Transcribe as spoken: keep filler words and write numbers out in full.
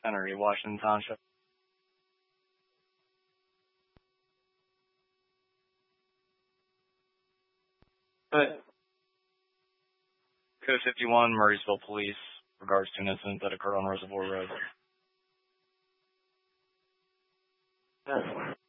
Henry, Washington Township. But Code fifty-one, Murraysville Police, regards to an incident that occurred on Reservoir Road. uh,